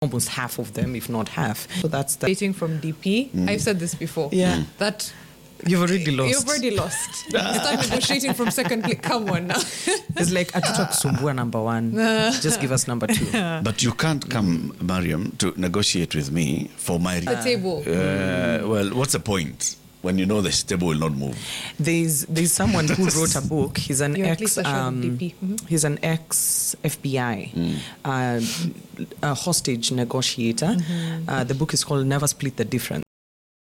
almost half of them, if not half. So that's the Dating from DP. I've said this before. Yeah. That you've already lost. you've already lost. Start negotiating from second place. Come on now. It's like atuta kusumbua number one. Just give us number two. But you can't come, Mariam, to negotiate with me for my... The table. well, what's the point when you know the table will not move? There's someone who wrote a book. He's an You're at ex least assured of DP. he's an ex FBI a hostage negotiator. The book is called Never Split the Difference.